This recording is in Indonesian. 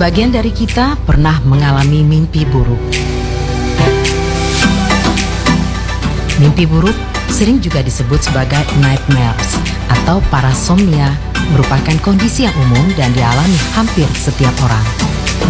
Sebagian dari kita pernah mengalami mimpi buruk. Mimpi buruk sering juga disebut sebagai nightmares atau parasomnia, merupakan kondisi yang umum dan dialami hampir setiap orang.